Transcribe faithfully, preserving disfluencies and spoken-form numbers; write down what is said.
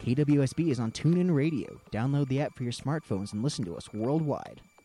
K W S B is on TuneIn Radio. Download the app for your smartphones and listen to us worldwide.